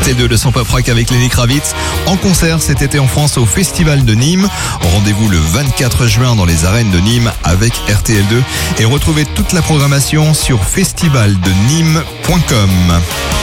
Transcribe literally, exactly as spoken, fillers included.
partie deux de son pop rock avec Lenny Kravitz en concert cet été en France au Festival de Nîmes. Rendez-vous le vingt-quatre juin dans les arènes de Nîmes avec R T L deux et retrouvez toute la programmation sur festival de nîmes point com.